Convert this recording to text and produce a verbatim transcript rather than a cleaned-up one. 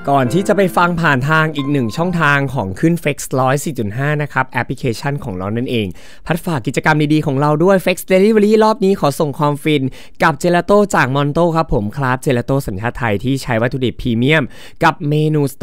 ก่อนที่จะไปฟังผ่านทางอีกหนึ่งช่องทางของขึ้น Flex หนึ่งร้อยสี่จุดห้า นะครับแอปพลิเคชันของเรานั่นเองพัดฝากกิจกรรมดีๆของเราด้วย Flex Delivery รอบนี้ขอส่งความฟินกับเจลาโต้จากมอนโต้ครับผมครับเจลาโต้สัญชาติไทยที่ใช้วัตถุดิบพรีเมียมกับเมนู